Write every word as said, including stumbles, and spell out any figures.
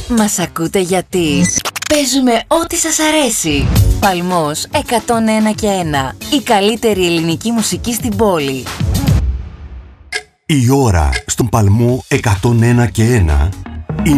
Μας ακούτε γιατί παίζουμε ό,τι σας αρέσει. Παλμός εκατόν ένα και ένα. Η καλύτερη ελληνική μουσική στην πόλη. Η ώρα στον Παλμό εκατόν ένα και ένα